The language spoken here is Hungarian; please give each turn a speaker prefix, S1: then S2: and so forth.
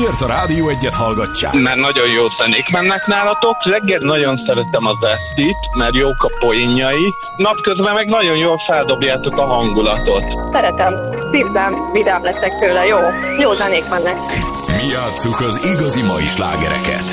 S1: Miért a Rádió Egyet hallgatják?
S2: Mert nagyon jó zenék mennek nálatok. Reggel nagyon szeretem az Estit, mert jók a poénjai. Napközben meg nagyon jól feldobjátok a hangulatot.
S3: Szeretem. Szívem, vidám leszek tőle. Jó zenék mennek.
S1: Mi játsszuk az igazi mai slágereket.